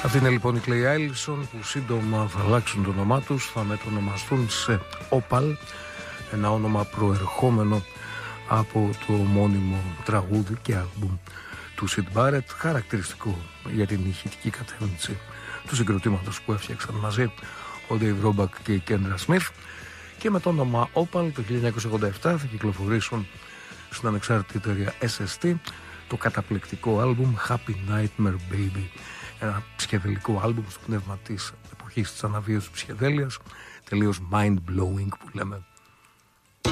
Αυτή είναι λοιπόν οι Clay Allison που σύντομα θα αλλάξουν το όνομά τους, θα μετονομαστούν σε Opal, ένα όνομα προερχόμενο από το μόνιμο τραγούδι και άλμπουμ του Syd Barrett, χαρακτηριστικό για την ηχητική κατεύθυνση του συγκροτήματος που έφτιαξαν μαζί ο Dave Roebuck και η Kendra Smith. Και με το όνομα Opal το 1987 θα κυκλοφορήσουν στην ανεξάρτητη εταιρεία SST το καταπληκτικό άλμπουμ Happy Nightmare Baby, ένα ψυχεδελικό άλμπουμ στο πνεύμα της εποχής της αναβίωσης ψυχεδέλειας, τελείως mind-blowing που λέμε.